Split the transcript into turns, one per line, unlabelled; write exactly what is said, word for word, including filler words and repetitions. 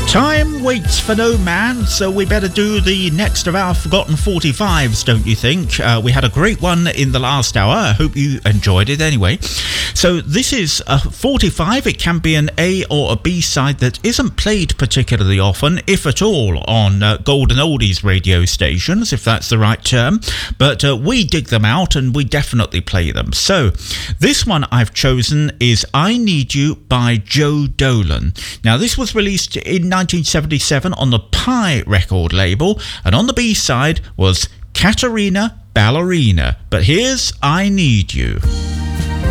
Time waits for no man, so we better do the next of our forgotten forty-fives, don't you think? Uh, we had a great one in the last hour. I hope you enjoyed it anyway. So this is a forty-five. It can be an A or a B side that isn't played particularly often, if at all, on uh, Golden Oldies radio stations, if that's the right term. But uh, we dig them out and we definitely play them. So this one I've chosen is I Need You by Joe Dolan. Now this was released in nineteen seventy-seven on the Pie record label, and on the B-side was Katerina Ballerina. But here's I Need You.